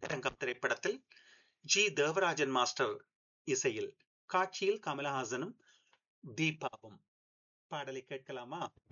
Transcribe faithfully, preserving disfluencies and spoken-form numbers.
ரங்கம் திரைப்படத்தில் G Devarajan master இசையில் காட்சியில் கமலஹாசனும் தீபாவும். பாடலை கேட்கலாமா?